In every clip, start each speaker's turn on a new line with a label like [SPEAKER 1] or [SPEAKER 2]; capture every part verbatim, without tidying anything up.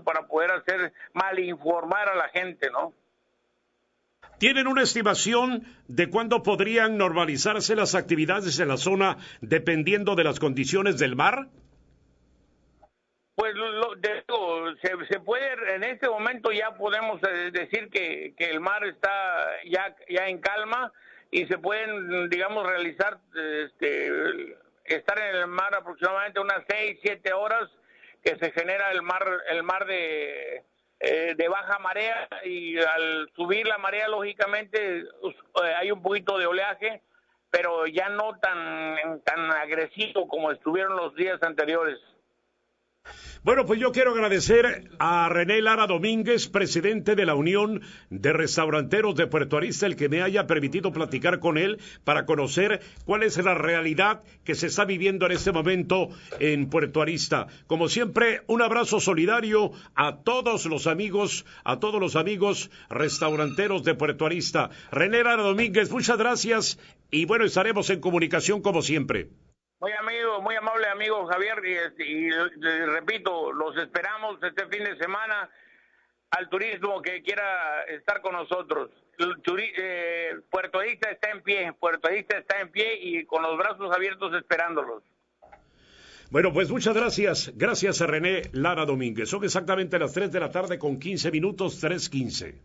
[SPEAKER 1] para poder hacer malinformar a la gente, ¿no?
[SPEAKER 2] ¿Tienen una estimación de cuándo podrían normalizarse las actividades en la zona dependiendo de las condiciones del mar?
[SPEAKER 1] Pues lo, de, se, se puede, en este momento ya podemos decir que, que el mar está ya, ya en calma y se pueden, digamos, realizar, este, estar en el mar aproximadamente unas seis, siete horas que se genera el mar, el mar de, eh, de baja marea, y al subir la marea lógicamente eh, hay un poquito de oleaje, pero ya no tan, tan agresivo como estuvieron los días anteriores.
[SPEAKER 2] Bueno, pues yo quiero agradecer a René Lara Domínguez, presidente de la Unión de Restauranteros de Puerto Arista, el que me haya permitido platicar con él para conocer cuál es la realidad que se está viviendo en este momento en Puerto Arista. Como siempre, un abrazo solidario a todos los amigos, a todos los amigos restauranteros de Puerto Arista. René Lara Domínguez, muchas gracias y bueno, estaremos en comunicación como siempre.
[SPEAKER 1] Muy amigo, muy amable amigo Javier, y, y, y repito, los esperamos este fin de semana al turismo que quiera estar con nosotros. El turi, eh, Puerto Arista está en pie, Puerto Arista está en pie y con los brazos abiertos esperándolos.
[SPEAKER 2] Bueno, pues muchas gracias, gracias a René Lara Domínguez. Son exactamente las tres de la tarde con quince minutos, tres quince.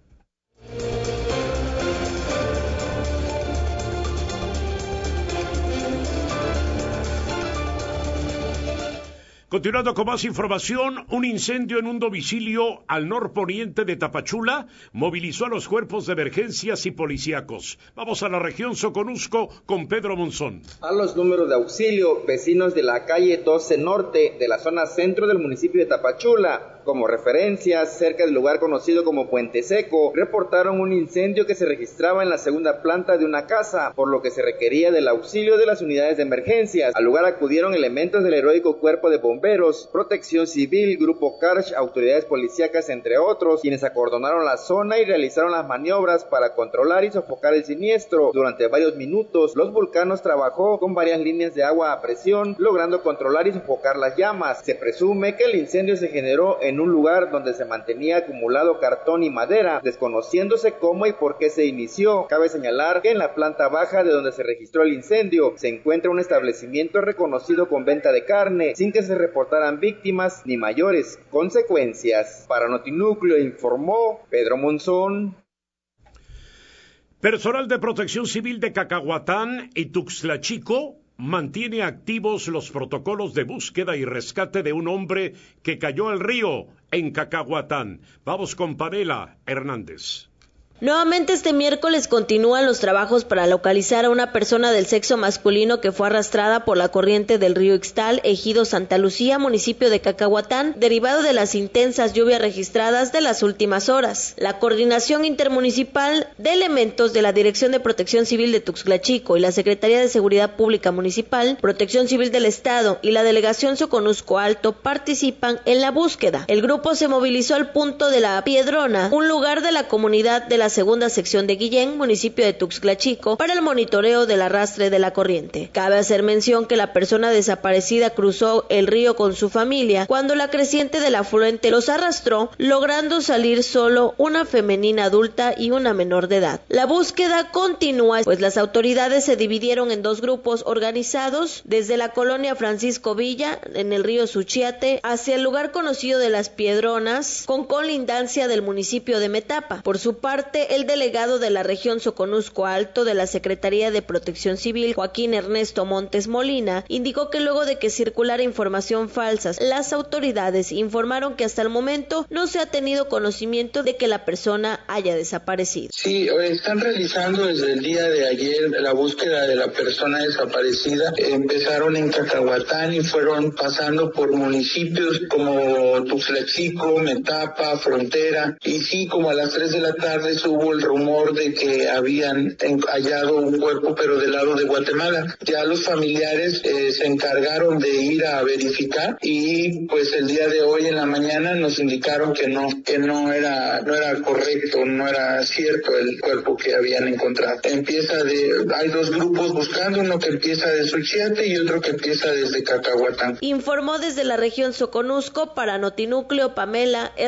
[SPEAKER 2] Continuando con más información, un incendio en un domicilio al norponiente de Tapachula movilizó a los cuerpos de emergencias y policíacos. Vamos a la región Soconusco con Pedro Monzón.
[SPEAKER 3] A los números de auxilio, vecinos de la calle doce Norte de la zona centro del municipio de Tapachula, como referencias, cerca del lugar conocido como Puente Seco, reportaron un incendio que se registraba en la segunda planta de una casa, por lo que se requería del auxilio de las unidades de emergencias. Al lugar acudieron elementos del heroico Cuerpo de Bomberos, Protección Civil, Grupo Karch, autoridades policíacas, entre otros, quienes acordonaron la zona y realizaron las maniobras para controlar y sofocar el siniestro. Durante varios minutos, Los Vulcanos trabajó con varias líneas de agua a presión, logrando controlar y sofocar las llamas. Se presume que el incendio se generó en un lugar donde se mantenía acumulado cartón y madera, desconociéndose cómo y por qué se inició. Cabe señalar que en la planta baja de donde se registró el incendio se encuentra un establecimiento reconocido con venta de carne, sin que se reportaran víctimas ni mayores consecuencias. Para Notinúcleo informó Pedro Monzón.
[SPEAKER 2] Personal de Protección Civil de Cacahuatán y Tuxtla Chico mantiene activos los protocolos de búsqueda y rescate de un hombre que cayó al río en Cacahuatán. Vamos con Pamela Hernández.
[SPEAKER 4] Nuevamente este miércoles continúan los trabajos para localizar a una persona del sexo masculino que fue arrastrada por la corriente del río Ixtal, ejido Santa Lucía, municipio de Cacahuatán, derivado de las intensas lluvias registradas de las últimas horas. La coordinación intermunicipal de elementos de la Dirección de Protección Civil de Tuxtla Chico y la Secretaría de Seguridad Pública Municipal, Protección Civil del Estado y la Delegación Soconusco Alto participan en la búsqueda. El grupo se movilizó al punto de la Piedrona, un lugar de la comunidad de la segunda sección de Guillén, municipio de Tuxtla Chico, para el monitoreo del arrastre de la corriente. Cabe hacer mención que la persona desaparecida cruzó el río con su familia cuando la creciente del afluente los arrastró, logrando salir solo una femenina adulta y una menor de edad. La búsqueda continúa, pues las autoridades se dividieron en dos grupos organizados desde la colonia Francisco Villa, en el río Suchiate, hacia el lugar conocido de Las Piedronas, con colindancia del municipio de Metapa. Por su parte, el delegado de la región Soconusco Alto de la Secretaría de Protección Civil, Joaquín Ernesto Montes Molina, indicó que luego de que circulara información falsa, las autoridades informaron que hasta el momento no se ha tenido conocimiento de que la persona haya desaparecido.
[SPEAKER 5] Sí, están realizando desde el día de ayer la búsqueda de la persona desaparecida. Empezaron en Cacahuatán y fueron pasando por municipios como Tuxtla Chico, Metapa, Frontera, y sí, como a las tres de la tarde hubo el rumor de que habían hallado un cuerpo, pero del lado de Guatemala. Ya los familiares eh, se encargaron de ir a verificar y pues el día de hoy en la mañana nos indicaron que no, que no era, no era correcto, no era cierto el cuerpo que habían encontrado. Empieza de, hay dos grupos buscando, uno que empieza de Suchiate y otro que empieza desde Cacahuatán.
[SPEAKER 4] Informó desde la región Soconusco para Notinúcleo Pamela